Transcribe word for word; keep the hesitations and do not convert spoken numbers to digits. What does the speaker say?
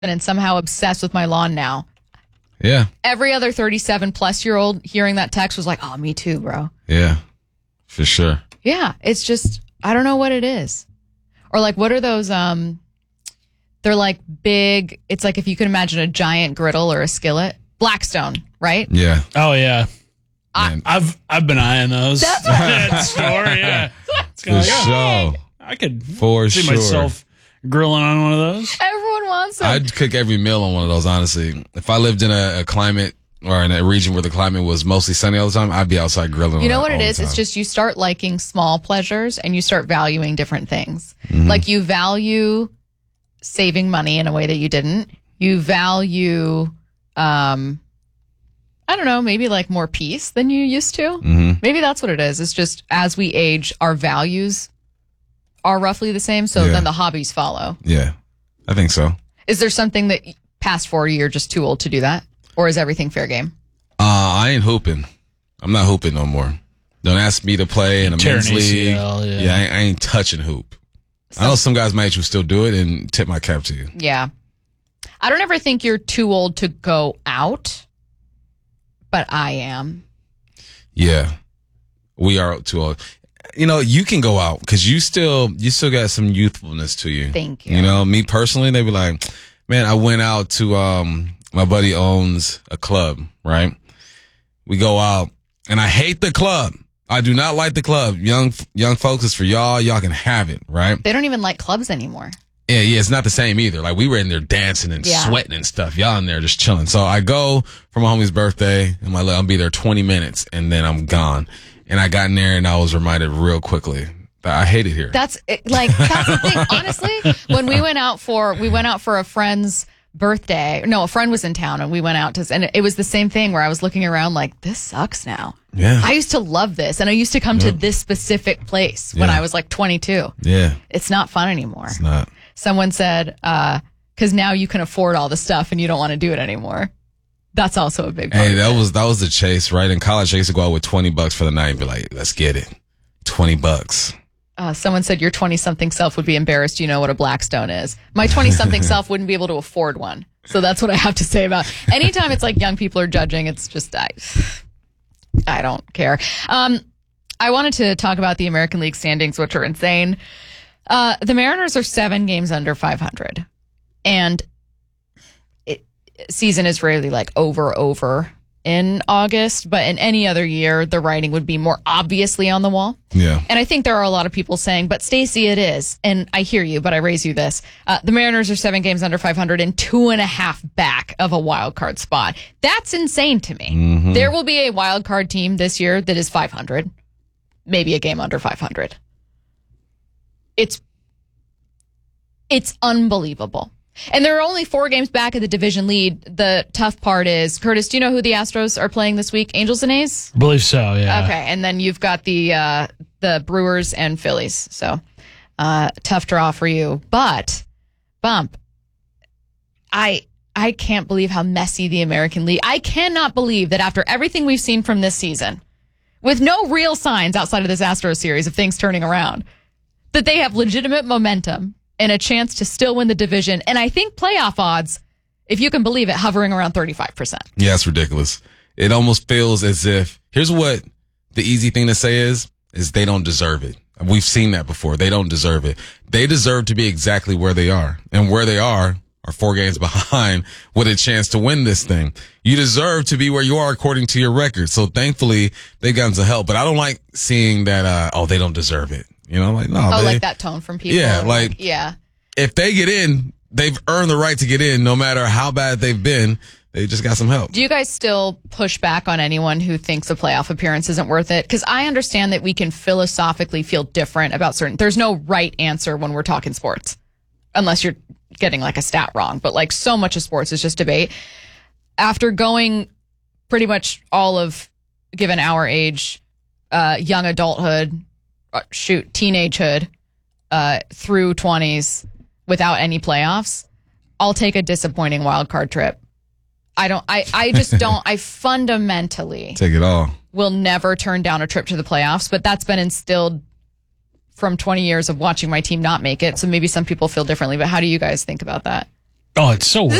and somehow obsessed with my lawn now. Yeah. Every other thirty-seven plus year old hearing that text was like, oh, me too, bro. Yeah, for sure. Yeah, it's just, I don't know what it is. Or like, what are those, um, they're like big, it's like if you could imagine a giant griddle or a skillet. Blackstone, right? Yeah. Oh, yeah. Man. I've I've been eyeing those. That's at the store, yeah. It's For kinda like, oh, sure. I could For see sure. myself grilling on one of those. Everyone wants them. I'd cook every meal on one of those, honestly. If I lived in a, a climate or in a region where the climate was mostly sunny all the time, I'd be outside grilling. You know all, what it all is? the It's time. just you start liking small pleasures and you start valuing different things. Mm-hmm. Like you value saving money in a way that you didn't. You value, um, I don't know, maybe like more peace than you used to. Mm-hmm. Maybe that's what it is. It's just as we age, our values are roughly the same. So Yeah. then the hobbies follow. Yeah, I think so. Is there something that past forty you're just too old to do that? Or is everything fair game? Uh, I ain't hooping. I'm not hooping no more. Don't ask me to play in a Tear an men's league. A C L, yeah. Yeah, I, ain't- I ain't touching hoop. I know some guys might you still do it, and tip my cap to you. Yeah. I don't ever think you're too old to go out, but I am. Yeah, we are too old. You know, you can go out because you still you still got some youthfulness to you. Thank you. You know, me personally, they be like, man, I went out to um my buddy owns a club, right? We go out, and I hate the club. I do not like the club. Young young folks, it's for y'all. Y'all can have it, right? They don't even like clubs anymore. Yeah, yeah, it's not the same either. Like, we were in there dancing and Yeah. sweating and stuff. Y'all in there just chilling. So I go for my homie's birthday, and my, I'll be there twenty minutes, and then I'm gone. And I got in there, and I was reminded real quickly that I hate it here. That's it, like that's the thing. Honestly, when we went out for we went out for a friend's birthday. No, a friend was in town, and we went out to, and it was the same thing where I was looking around like, this sucks now. Yeah. I used to love this, and I used to come to this specific place when Yeah. I was like twenty-two. Yeah, It's not fun anymore. it's not. Someone said, uh, because now you can afford all the stuff and you don't want to do it anymore. That's also a big part. Hey, of that it. was that was the chase, right? In college, I used to go out with twenty bucks for the night and be like, let's get it. twenty bucks. Uh, someone said your twenty-something self would be embarrassed. You know what a Blackstone is. My twenty-something self wouldn't be able to afford one. So that's what I have to say about. Anytime it's like young people are judging, it's just I, I don't care. Um, I wanted to talk about the American League standings, which are insane. Uh, the Mariners are seven games under five hundred, and it, season is rarely like over over in August, but in any other year, the writing would be more obviously on the wall. Yeah. And I think there are a lot of people saying, but Stacey, it is. And I hear you, but I raise you this. Uh, the Mariners are seven games under five hundred and two and a half back of a wild card spot. That's insane to me. Mm-hmm. There will be a wild card team this year that is five hundred, maybe a game under five hundred. It's, it's unbelievable. And there are only four games back of the division lead. The tough part is, Curtis, do you know who the Astros are playing this week? Angels and A's? I believe so, yeah. Okay, and then you've got the uh, the Brewers and Phillies. So uh, tough draw for you. But, Bump, I I can't believe how messy the American League. I cannot believe that after everything we've seen from this season, with no real signs outside of this Astros series of things turning around, that they have legitimate momentum and a chance to still win the division. And I think playoff odds, if you can believe it, hovering around thirty-five percent. Yeah, it's ridiculous. It almost feels as if, here's what the easy thing to say is, is they don't deserve it. We've seen that before. They don't deserve it. They deserve to be exactly where they are. And where they are are four games behind with a chance to win this thing. You deserve to be where you are according to your record. So thankfully, they've gotten some help. But I don't like seeing that, uh, oh, they don't deserve it. You know, like, no. Oh, they, like that tone from people. Yeah, like- yeah. if they get in, they've earned the right to get in no matter how bad they've been. They just got some help. Do you guys still push back on anyone who thinks a playoff appearance isn't worth it? Because I understand that we can philosophically feel different about certain. There's no right answer when we're talking sports, unless you're getting like a stat wrong. But like so much of sports is just debate. After going pretty much all of, given our age, uh, young adulthood, uh, shoot, teenagehood, uh, through twenties without any playoffs, I'll take a disappointing wild card trip. I don't, I, I just don't, I fundamentally Take it all. will never turn down a trip to the playoffs, but that's been instilled from twenty years of watching my team not make it. So maybe some people feel differently, but how do you guys think about that? Oh, it's so